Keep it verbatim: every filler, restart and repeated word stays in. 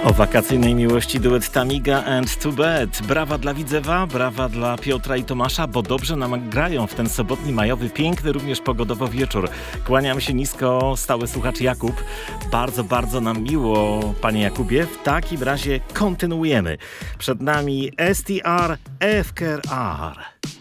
O wakacyjnej miłości duet Tamiga and Too Bad. Brawa dla Widzewa, brawa dla Piotra i Tomasza, bo dobrze nam grają w ten sobotni, majowy, piękny również pogodowo wieczór. Kłaniam się nisko, stały słuchacz Jakub. Bardzo, bardzo nam miło, panie Jakubie. W takim razie kontynuujemy. Przed nami S T R F K R.